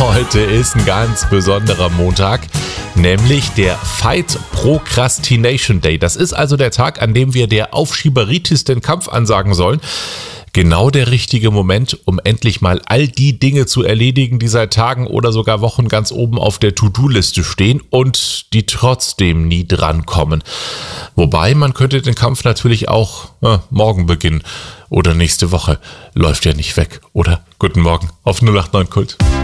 Heute ist ein ganz besonderer Montag, nämlich der Fight Procrastination Day. Das ist also der Tag, an dem wir der Aufschieberitis den Kampf ansagen sollen. Genau der richtige Moment, um endlich mal all die Dinge zu erledigen, die seit Tagen oder sogar Wochen ganz oben auf der To-Do-Liste stehen und die trotzdem nie drankommen. Wobei, man könnte den Kampf natürlich auch morgen beginnen oder nächste Woche. Läuft ja nicht weg, oder? Guten Morgen auf 089 Kult.